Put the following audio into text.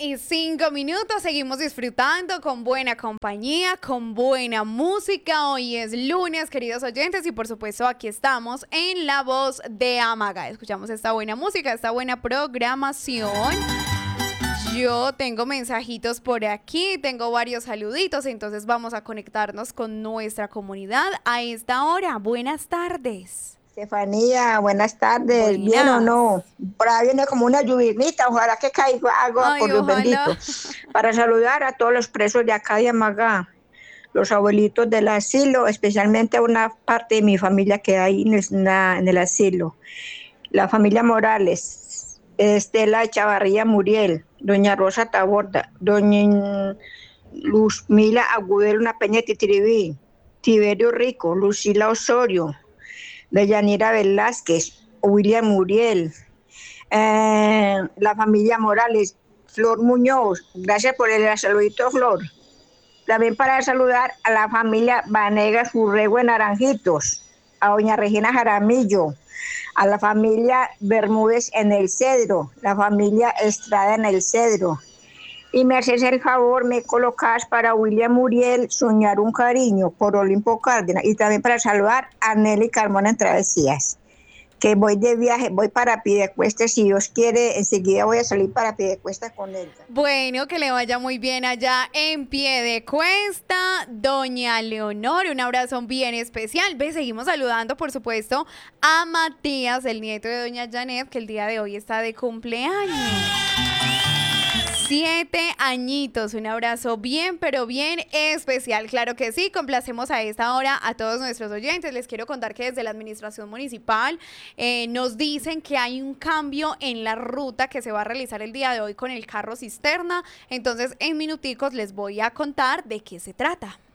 9:05. Seguimos disfrutando con buena compañía, con buena música. Hoy es lunes, queridos oyentes, y por supuesto aquí estamos en La Voz de Amaga. Escuchamos esta buena música, esta buena programación. Yo tengo mensajitos por aquí, tengo varios saluditos, entonces vamos a conectarnos con nuestra comunidad a esta hora. Buenas tardes. Estefanía, buenas tardes. Buenas. ¿Bien o no? Por ahí viene como una lluvinita, ojalá que caiga agua Ay, por Dios ojalá. bendito. Para saludar a todos los presos de acá de Amagá, los abuelitos del asilo, especialmente a una parte de mi familia que hay en el asilo. La familia Morales, Estela Chavarría Muriel, doña Rosa Taborda, doña Luzmila Agudelo Una Peña Titiribí, Tiberio Rico, Lucila Osorio, Deyanira Velázquez, William Muriel, la familia Morales, Flor Muñoz, gracias por el saludito, Flor. También para saludar a la familia Vanegas Urrego en Naranjitos, a doña Regina Jaramillo, a la familia Bermúdez en el Cedro, la familia Estrada en el Cedro. Y me haces el favor, me colocas para William Muriel, Soñar un Cariño, por Olimpo Cárdenas. Y también para saludar a Nelly Carmona en Travesías, que voy de viaje, voy para Piedecuesta, si Dios quiere, enseguida voy a salir para Piedecuesta con él. Bueno, que le vaya muy bien allá en Piedecuesta, doña Leonor, un abrazo bien especial. Ve, seguimos saludando, por supuesto, a Matías, el nieto de doña Janet, que el día de hoy está de cumpleaños. 7 añitos, un abrazo bien, pero bien especial. Claro que sí, complacemos a esta hora a todos nuestros oyentes. Les quiero contar que desde la administración municipal nos dicen que hay un cambio en la ruta que se va a realizar el día de hoy con el carro cisterna. Entonces, en minuticos les voy a contar de qué se trata.